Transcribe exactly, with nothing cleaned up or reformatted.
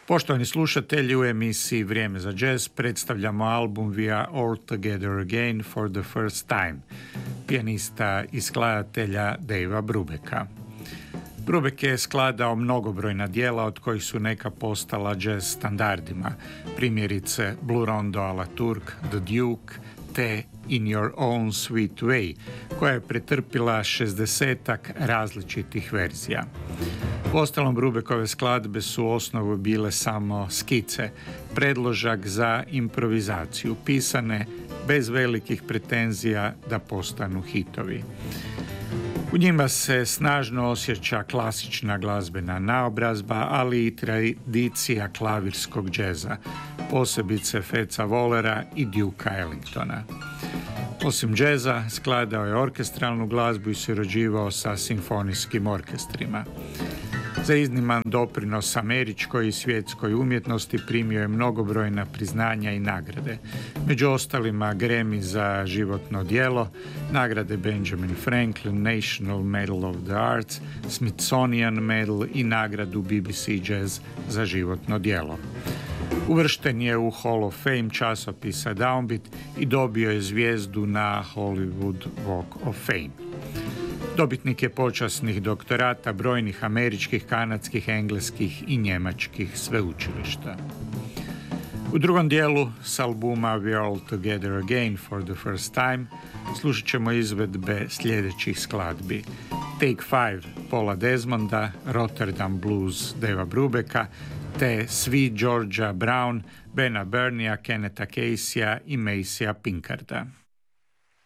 Poštovani slušatelji, u emisiji Vrijeme za jazz predstavljamo album We Are All Together Again for the First Time, pijanista i skladatelja Davea Brubecka. Brubeck je skladao mnogobrojna djela od kojih su neka postala jazz standardima, primjerice Blue Rondo a la Turk, The Duke, te In Your Own Sweet Way, koja je pretrpila šezdesetak različitih verzija. Uostalom, Brubeckove skladbe su u osnovu bile samo skice, predložak za improvizaciju, pisane bez velikih pretenzija da postanu hitovi. U njima se snažno osjeća klasična glazbena naobrazba, ali i tradicija klavirskog džeza, posebice Feca Wollera i Dukea Ellingtona. Osim džeza, skladao je orkestralnu glazbu i surađivao sa simfonijskim orkestrima. Za izniman doprinos američkoj i svjetskoj umjetnosti primio je mnogobrojna priznanja i nagrade. Među ostalima Grammy za životno djelo, nagrade Benjamin Franklin, National Medal of the Arts, Smithsonian Medal i nagradu B B C Jazz za životno djelo. Uvršten je u Hall of Fame časopisa Downbeat i dobio je zvijezdu na Hollywood Walk of Fame. Dobitnik je počasnih doktorata brojnih američkih, kanadskih, engleskih i njemačkih sveučilišta. U drugom dijelu s albuma We Are All Together Again for the First Time slušat ćemo izvedbe sljedećih skladbi: Take Five Paula Desmonda, Rotterdam Blues Davea Brubecka, te Sweet Georgia Brown, Bena Berniea, Kennetha Caseya i Maceya Pinkarda.